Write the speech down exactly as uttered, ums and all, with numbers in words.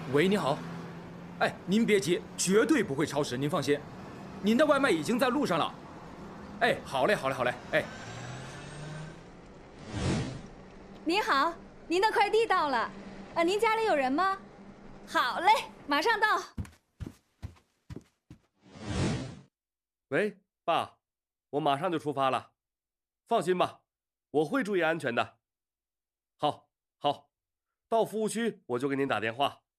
喂，你好。哎，您别急，绝对不会超时，您放心。您的外卖已经在路上了。哎，好嘞，好嘞，好嘞。哎， 您好，您的快递到了。呃，您家里有人吗？好嘞，马上到。 喂，爸，我马上就出发了，放心吧，我会注意安全的。好，好，到服务区我就给您打电话。